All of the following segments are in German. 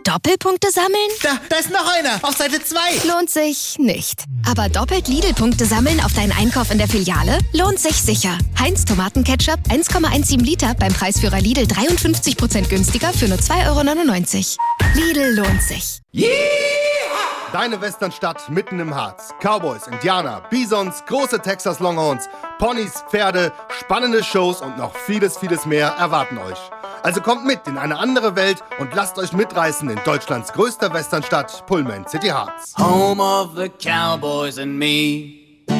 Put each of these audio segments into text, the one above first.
Doppelpunkte sammeln? Da ist noch einer, auf Seite 2. Lohnt sich nicht. Aber doppelt Lidl-Punkte sammeln auf deinen Einkauf in der Filiale? Lohnt sich sicher. Heinz Tomatenketchup 1,17 Liter beim Preisführer Lidl 53% günstiger für nur 2,99 €. Lidl lohnt sich. Yeah! Deine Westernstadt mitten im Harz. Cowboys, Indianer, Bisons, große Texas Longhorns, Ponys, Pferde, spannende Shows und noch vieles, vieles mehr erwarten euch. Also kommt mit in eine andere Welt und lasst euch mitreißen in Deutschlands größter Westernstadt, Pullman City Harz. Home of the Cowboys and me.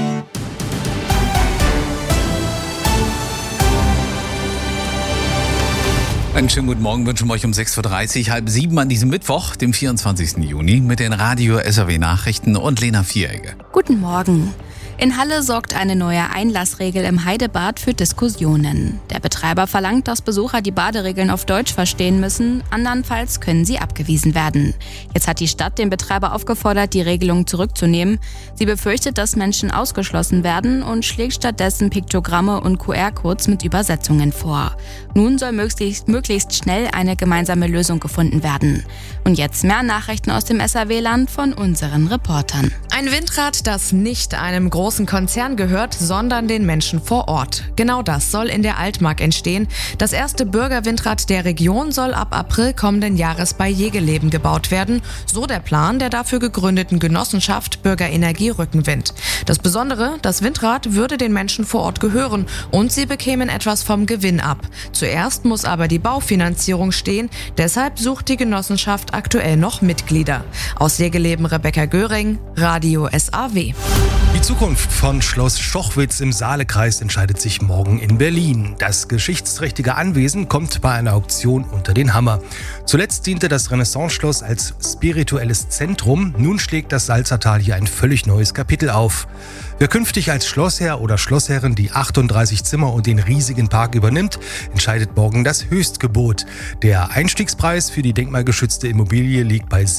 Einen schönen guten Morgen wünschen wir euch um 6.30 Uhr, 6:30 an diesem Mittwoch, dem 24. Juni, mit den Radio-SAW-Nachrichten und Lena Vieregge. Guten Morgen. In Halle sorgt eine neue Einlassregel im Heidebad für Diskussionen. Der Betreiber verlangt, dass Besucher die Baderegeln auf Deutsch verstehen müssen, andernfalls können sie abgewiesen werden. Jetzt hat die Stadt den Betreiber aufgefordert, die Regelung zurückzunehmen. Sie befürchtet, dass Menschen ausgeschlossen werden und schlägt stattdessen Piktogramme und QR-Codes mit Übersetzungen vor. Nun soll möglichst schnell eine gemeinsame Lösung gefunden werden. Und jetzt mehr Nachrichten aus dem SAW-Land von unseren Reportern. Ein Windrad, das nicht einem großen Konzern gehört, sondern den Menschen vor Ort. Genau das soll in der Altmark entstehen. Das erste Bürgerwindrad der Region soll ab April kommenden Jahres bei Jegeleben gebaut werden. So der Plan der dafür gegründeten Genossenschaft Bürgerenergie Rückenwind. Das Besondere, das Windrad würde den Menschen vor Ort gehören und sie bekämen etwas vom Gewinn ab. Zuerst muss aber die Baufinanzierung stehen. Deshalb sucht die Genossenschaft aktuell noch Mitglieder. Aus Jegeleben Rebecca Göring, Radio SAW. Die Zukunft von Schloss Schochwitz im Saalekreis entscheidet sich morgen in Berlin. Das geschichtsträchtige Anwesen kommt bei einer Auktion unter den Hammer. Zuletzt diente das Renaissance-Schloss als spirituelles Zentrum. Nun schlägt das Salzertal hier ein völlig neues Kapitel auf. Wer künftig als Schlossherr oder Schlossherrin die 38 Zimmer und den riesigen Park übernimmt, entscheidet morgen das Höchstgebot. Der Einstiegspreis für die denkmalgeschützte Immobilie liegt bei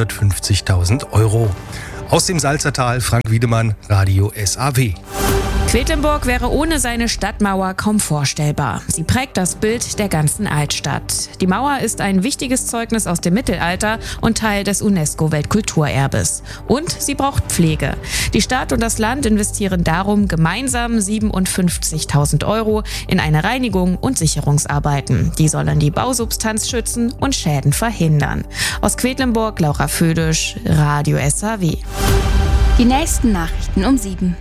750.000 €. Aus dem Salzertal, Frank Wiedemann, Radio SAW. Quedlinburg wäre ohne seine Stadtmauer kaum vorstellbar. Sie prägt das Bild der ganzen Altstadt. Die Mauer ist ein wichtiges Zeugnis aus dem Mittelalter und Teil des UNESCO-Weltkulturerbes. Und sie braucht Pflege. Die Stadt und das Land investieren darum gemeinsam 57.000 € in eine Reinigung und Sicherungsarbeiten. Die sollen die Bausubstanz schützen und Schäden verhindern. Aus Quedlinburg, Laura Födisch, Radio SAW. Die nächsten Nachrichten um 7.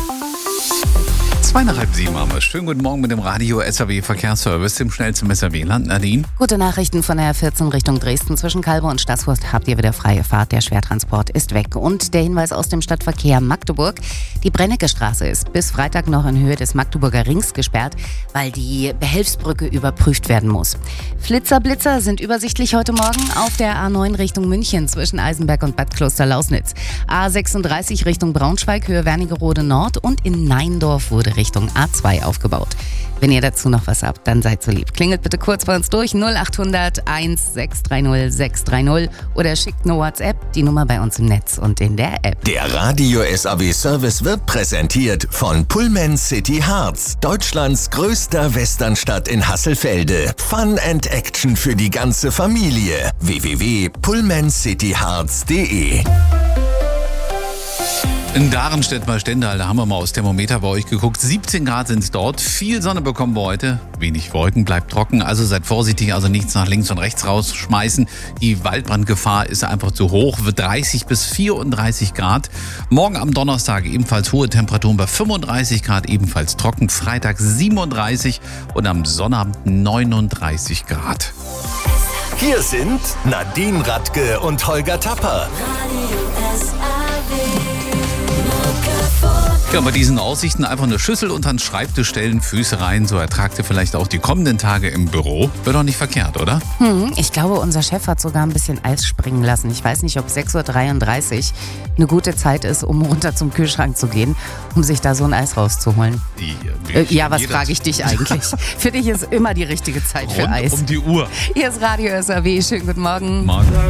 6:30 haben wir. Schönen guten Morgen mit dem Radio SAW Verkehrsservice, dem schnellsten SAW-Land. Nadine? Gute Nachrichten von der R14 Richtung Dresden. Zwischen Calbe und Stassfurt habt ihr wieder freie Fahrt. Der Schwertransport ist weg. Und der Hinweis aus dem Stadtverkehr Magdeburg. Die Brennecke-Straße ist bis Freitag noch in Höhe des Magdeburger Rings gesperrt, weil die Behelfsbrücke überprüft werden muss. Blitzer sind übersichtlich heute Morgen auf der A9 Richtung München zwischen Eisenberg und Bad Kloster-Lausnitz. A36 Richtung Braunschweig, Höhe Wernigerode Nord und in Neindorf wurde Richtung A2 aufgebaut. Wenn ihr dazu noch was habt, dann seid so lieb. Klingelt bitte kurz bei uns durch 0800 1630 630 oder schickt eine WhatsApp, die Nummer bei uns im Netz und in der App. Der Radio SAW Service wird präsentiert von Pullman City Harz, Deutschlands größter Westernstadt in Hasselfelde. Fun and Action für die ganze Familie. www.pullmancityharz.de. In Darenstedt bei Stendal, da haben wir mal aus Thermometer bei euch geguckt. 17 Grad sind es dort. Viel Sonne bekommen wir heute. Wenig Wolken, bleibt trocken. Also seid vorsichtig, also nichts nach links und rechts rausschmeißen. Die Waldbrandgefahr ist einfach zu hoch. Wird 30 bis 34 Grad. Morgen am Donnerstag ebenfalls hohe Temperaturen bei 35 Grad, ebenfalls trocken. Freitag 37 und am Sonnabend 39 Grad. Hier sind Nadine Radke und Holger Tapper. Ja, bei diesen Aussichten einfach eine Schüssel unter den Schreibtisch stellen, Füße rein, so ertragt ihr vielleicht auch die kommenden Tage im Büro. Wird doch nicht verkehrt, oder? Ich glaube, unser Chef hat sogar ein bisschen Eis springen lassen. Ich weiß nicht, ob 6:33 Uhr eine gute Zeit ist, um runter zum Kühlschrank zu gehen, um sich da so ein Eis rauszuholen. Ja, was frage ich dich eigentlich? Für dich ist immer die richtige Zeit für Eis. Um die Uhr. Hier ist Radio SAW. Schönen guten Morgen. Morgen.